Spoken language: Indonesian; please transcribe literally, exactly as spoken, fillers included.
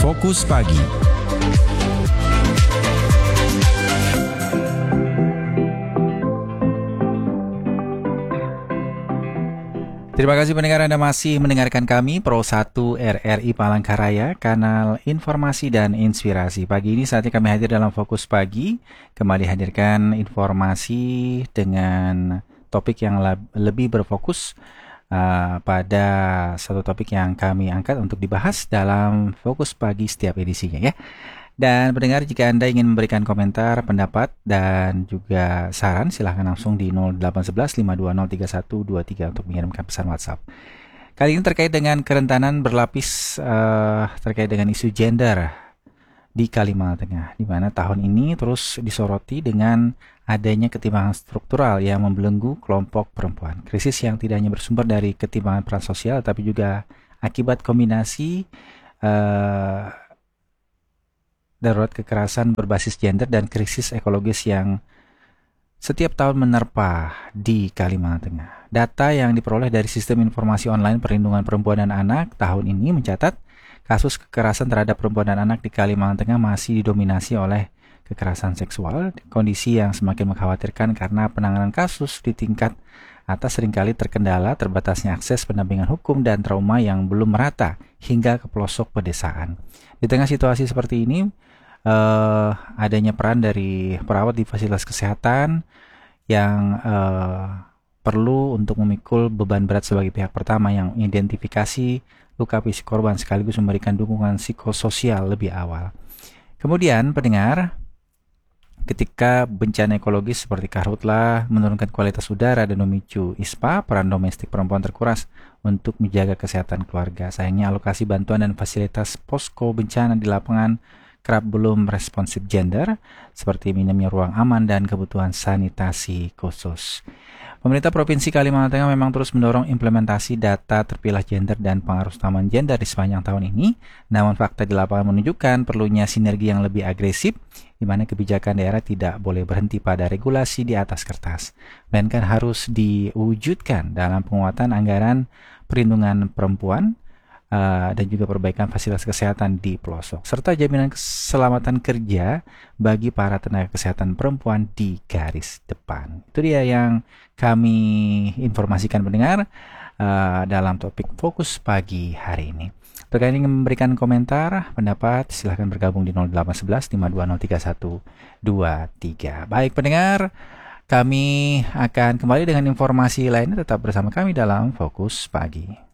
Fokus Pagi. Terima kasih pendengar, Anda masih mendengarkan kami Pro satu R R I Palangkaraya, kanal informasi dan inspirasi. Pagi ini saatnya kami hadir dalam Fokus Pagi, kembali hadirkan informasi dengan topik yang lebih berfokus uh, pada satu topik yang kami angkat untuk dibahas dalam Fokus Pagi setiap edisinya ya. Dan pendengar, jika Anda ingin memberikan komentar, pendapat, dan juga saran, silahkan langsung di nol delapan satu satu lima dua nol tiga satu dua tiga untuk mengirimkan pesan WhatsApp. Kali ini terkait dengan kerentanan berlapis uh, terkait dengan isu gender di Kalimantan Tengah, di mana tahun ini terus disoroti dengan adanya ketimpangan struktural yang membelenggu kelompok perempuan. Krisis yang tidak hanya bersumber dari ketimpangan peran sosial, tapi juga akibat kombinasi uh, darurat kekerasan berbasis gender dan krisis ekologis yang setiap tahun menerpa di Kalimantan Tengah. Data yang diperoleh dari Sistem Informasi Online Perlindungan Perempuan dan Anak tahun ini mencatat kasus kekerasan terhadap perempuan dan anak di Kalimantan Tengah masih didominasi oleh kekerasan seksual, kondisi yang semakin mengkhawatirkan karena penanganan kasus di tingkat atas seringkali terkendala terbatasnya akses pendampingan hukum dan trauma yang belum merata hingga ke pelosok pedesaan. Di tengah situasi seperti ini, Uh, adanya peran dari perawat di fasilitas kesehatan yang uh, perlu untuk memikul beban berat sebagai pihak pertama yang mengidentifikasi luka fisik korban sekaligus memberikan dukungan psikososial lebih awal. Kemudian pendengar, ketika bencana ekologis seperti karhutlah menurunkan kualitas udara dan memicu ispa, peran domestik perempuan terkuras untuk menjaga kesehatan keluarga. Sayangnya alokasi bantuan dan fasilitas posko bencana di lapangan kerap belum responsif gender, seperti minimnya ruang aman dan kebutuhan sanitasi khusus. Pemerintah Provinsi Kalimantan Tengah memang terus mendorong implementasi data terpilah gender dan pengaruh utama gender di sepanjang tahun ini, namun fakta di lapangan menunjukkan perlunya sinergi yang lebih agresif, di mana kebijakan daerah tidak boleh berhenti pada regulasi di atas kertas, melainkan harus diwujudkan dalam penguatan anggaran perlindungan perempuan, Uh, dan juga perbaikan fasilitas kesehatan di pelosok, serta jaminan keselamatan kerja bagi para tenaga kesehatan perempuan di garis depan. Itu dia yang kami informasikan pendengar uh, dalam topik Fokus Pagi hari ini. Bagi yang ingin memberikan komentar, pendapat, silahkan bergabung di nol delapan satu satu lima dua nol tiga satu dua tiga. Baik pendengar, kami akan kembali dengan informasi lainnya. Tetap bersama kami dalam Fokus Pagi.